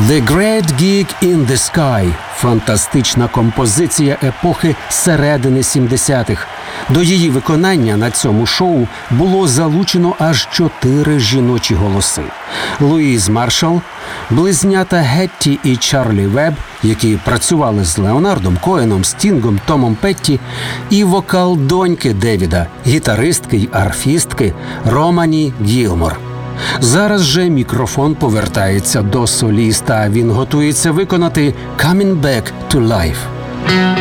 «The Great Gig in the Sky» – фантастична композиція епохи середини 70-х. До її виконання на цьому шоу було залучено аж 4 жіночі голоси. Луїз Маршалл, близнята Гетті і Чарлі Веб, які працювали з Леонардом Коеном, Стінгом, Томом Петті, і вокал доньки Девіда, гітаристки й арфістки Романі Гілмор. Зараз же мікрофон повертається до соліста. Він готується виконати «Coming Back to Life».